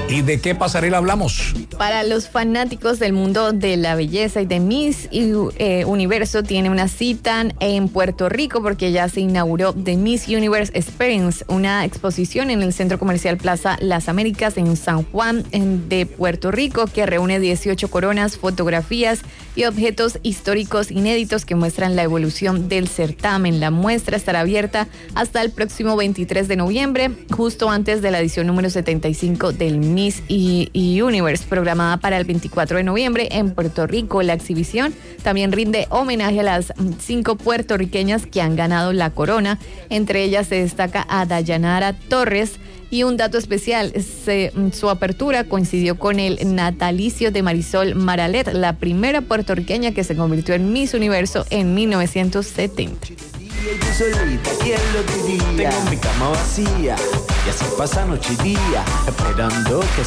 ¿Y de qué pasarela hablamos? Para los fanáticos del mundo de la belleza y de Miss Universo, tiene una cita en Puerto Rico porque ya se inauguró The Miss Universe Experience, una exposición en el Centro Comercial Plaza Las Américas en San Juan de Puerto Rico, que reúne 18 coronas, fotografías y objetos históricos inéditos que muestran la evolución del certamen. La muestra estará abierta hasta el próximo 23 de noviembre, justo antes de la edición número 75 del Miss Universe, programada para el 24 de noviembre en Puerto Rico. La exhibición también rinde homenaje a las 5 puertorriqueñas que han ganado la corona. Entre ellas se destaca a Dayanara Torres. Y un dato especial, su apertura coincidió con el natalicio de Marisol Maralet, la primera puertorriqueña que se convirtió en Miss Universo en 1970. ¿Quién lo diría? Tengo mi cama vacía y así pasa noche y día esperando que